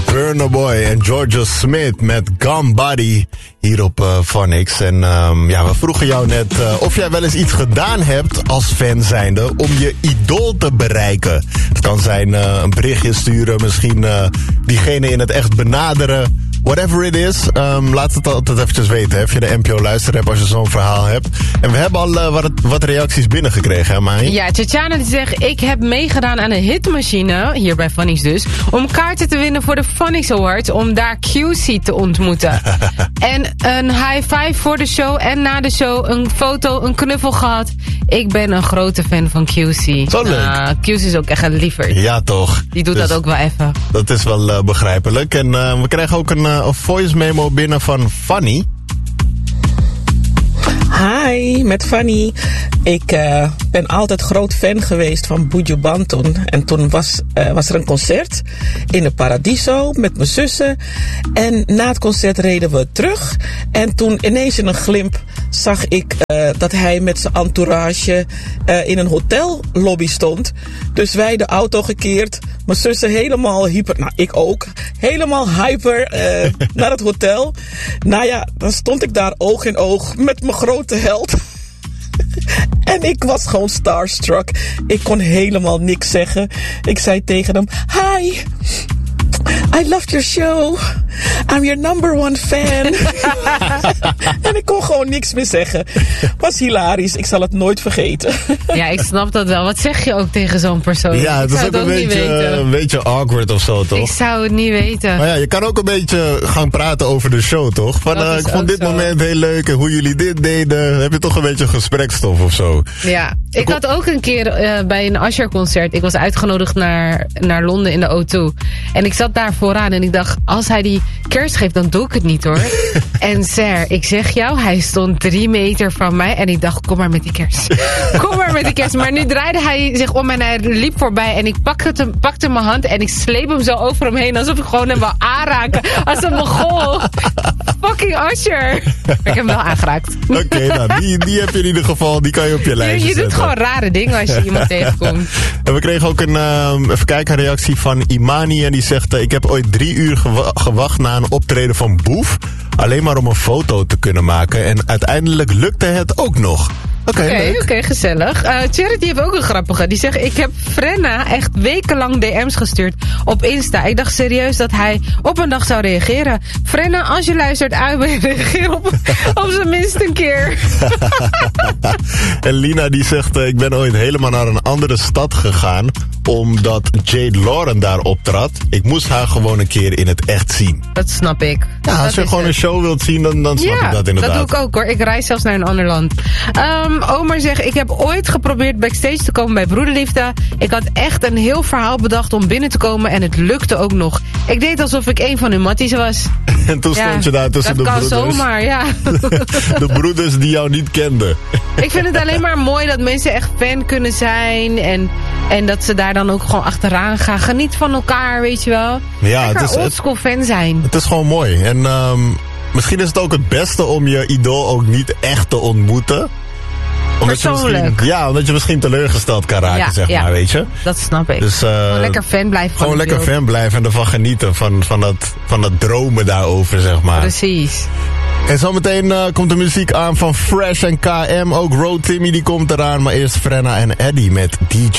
Burna Boy en Georgia Smith met Gone Body hier op Phonics. En we vroegen jou net of jij wel eens iets gedaan hebt als fan zijnde om je idool te bereiken. Het kan zijn een berichtje sturen, misschien diegene in het echt benaderen. Whatever it is, laat het altijd eventjes weten. Hè, of je de NPO Luister hebt als je zo'n verhaal hebt. En we hebben al wat reacties binnengekregen, hè Mai? Ja, Tjatjana die zegt, ik heb meegedaan aan een hitmachine, hier bij Phonics dus, om kaarten te winnen voor de Phonics Awards, om daar QC te ontmoeten. En een high five voor de show en na de show een foto, een knuffel gehad. Ik ben een grote fan van QC. Zo leuk. QC is ook echt een lieverd. Ja, toch. Die doet dat ook wel even. Dat is wel begrijpelijk. En we krijgen ook een voice memo binnen van Fanny. Hi, met Fanny. Ik ben altijd groot fan geweest van Buju Banton. En toen was er een concert in de Paradiso met mijn zussen. En na het concert reden we terug. En toen ineens in een glimp zag ik dat hij met zijn entourage in een hotellobby stond. Dus wij de auto gekeerd. Mijn zussen helemaal hyper, nou ik ook, helemaal hyper naar het hotel. Nou ja, dan stond ik daar oog in oog met mijn grote held. En ik was gewoon starstruck. Ik kon helemaal niks zeggen. Ik zei tegen hem, hi, I loved your show. I'm your number one fan. En ik kon gewoon niks meer zeggen. Was hilarisch. Ik zal het nooit vergeten. Ja, ik snap dat wel. Wat zeg je ook tegen zo'n persoon? Ja, het is ook een beetje awkward of zo, toch? Ik zou het niet weten. Maar ja, je kan ook een beetje gaan praten over de show, toch? Van, ik vond dit moment heel leuk en hoe jullie dit deden. Dan heb je toch een beetje gesprekstof of zo. Ja, ik had ook een keer bij een Usher-concert. Ik was uitgenodigd naar Londen in de O2. En ik zat daar vooraan en ik dacht, als hij die kerst geeft, dan doe ik het niet hoor. En Ser, ik zeg jou, hij stond 3 meter van mij en ik dacht, kom maar met die kerst. Kom maar met die kerst. Maar nu draaide hij zich om en hij liep voorbij en ik pakte mijn hand en ik sleep hem zo over hem heen alsof ik gewoon hem wil aanraken. Als een mogol. Fucking Usher. Ik heb hem wel aangeraakt. Oké, nou, die heb je in ieder geval, die kan je op je lijstje zetten. Je doet gewoon rare dingen als je iemand tegenkomt. En we kregen ook even kijken, een reactie van Imani en die zegt, ik heb ooit 3 uur gewacht na een optreden van Boef. Alleen maar om een foto te kunnen maken. En uiteindelijk lukte het ook nog. Oké, gezellig. Charity heeft ook een grappige. Die zegt, ik heb Frenna echt wekenlang DM's gestuurd op Insta. Ik dacht serieus dat hij op een dag zou reageren. Frenna, als je luistert, reageer op zijn minst een keer. En Lina die zegt, ik ben ooit helemaal naar een andere stad gegaan omdat Jade Lauren daar optrad. Ik moest haar gewoon een keer in het echt zien. Dat snap ik. Ja, als je gewoon een show wilt zien, dan snap ik dat inderdaad. Ja, dat doe ik ook hoor. Ik reis zelfs naar een ander land. Omar zegt, ik heb ooit geprobeerd backstage te komen bij Broederliefde. Ik had echt een heel verhaal bedacht om binnen te komen en het lukte ook nog. Ik deed alsof ik een van hun matties was. En toen stond je daar tussen de broeders. Dat kan zomaar, ja. De broeders die jou niet kenden. Ik vind het alleen maar mooi dat mensen echt fan kunnen zijn en dat ze daar dan ook gewoon achteraan gaan. Geniet van elkaar, weet je wel. Ja, lekker oldschool fan zijn. Het is gewoon mooi. En misschien is het ook het beste om je idool ook niet echt te ontmoeten. Omdat je misschien teleurgesteld kan raken, zeg maar, weet je. Dat snap ik. Dus, gewoon lekker fan blijven. Gewoon lekker fan blijven en ervan genieten. Van dat dromen daarover, zeg maar. Precies. En zometeen komt de muziek aan van Fresh en KM. Ook Road Timmy die komt eraan. Maar eerst Frenna en Eddie met DJ